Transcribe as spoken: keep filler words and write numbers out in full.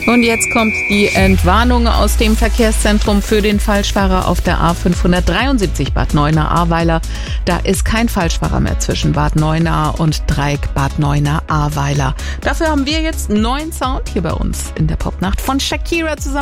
Und jetzt kommt die Entwarnung aus dem Verkehrszentrum für den Falschfahrer auf der A fünfhundertdreiundsiebzig Bad Neuenahr-Ahrweiler. Da ist kein Falschfahrer mehr zwischen Bad Neuenahr und Dreieck Bad Neuenahr-Ahrweiler. Dafür haben wir jetzt neuen Sound hier bei uns in der Popnacht von Shakira zusammen